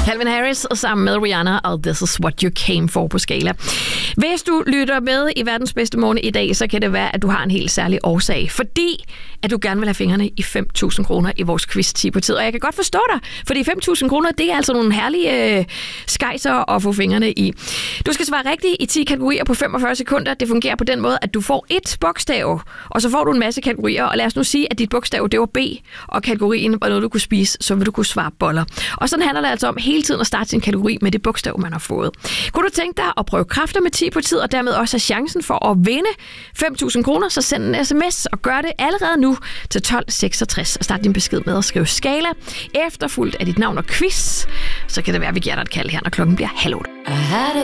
Calvin Harris sammen med Rihanna og This Is What You Came For på Skala. Hvis du lytter med i verdens bedste morgen i dag, så kan det være, at du har en helt særlig årsag. Fordi at du gerne vil have fingrene i 5.000 kroner i vores quiz 10 på tid. Og jeg kan godt forstå dig, fordi 5.000 kroner, det er altså nogle herlige skejser at få fingrene i. Du skal svare rigtigt i 10 kategorier på 45 sekunder. Det fungerer på den måde, at du får et bogstav, og så får du en masse kategorier. Og lad os nu sige, at dit bogstav, det var B, og kategorien var noget, du kunne spise, så vil du kunne svare boller. Og sådan handler det altså om hele tiden at starte sin kategori med det bogstav, man har fået. Kunne du tænke dig at prøve kræfter med 10 på tid, og dermed også have chancen for at vinde 5.000 kroner, så send en sms og gør det allerede nu til 1266 og start din besked med at skrive Skala, efterfulgt af dit navn og quiz. Så kan det være, at vi giver dig et kald her, når klokken bliver 7:30.